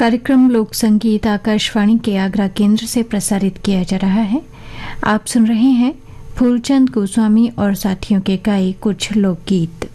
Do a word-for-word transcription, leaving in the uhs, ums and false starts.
कार्यक्रम लोक संगीत आकाशवाणी के आगरा केंद्र से प्रसारित किया जा रहा है। आप सुन रहे हैं फूलचंद गोस्वामी और साथियों के गाए कुछ लोकगीत।